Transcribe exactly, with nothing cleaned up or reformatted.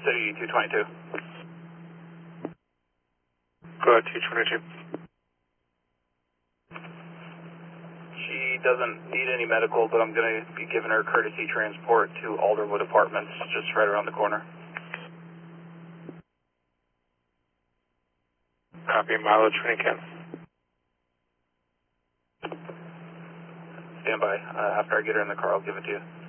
City two twenty-two. Go ahead, two twenty-two. She doesn't need any medical, but I'm going to be giving her courtesy transport to Alderwood Apartments, just right around the corner. Copy, mileage when you can. Stand by. Uh, after I get her in the car, I'll give it to you.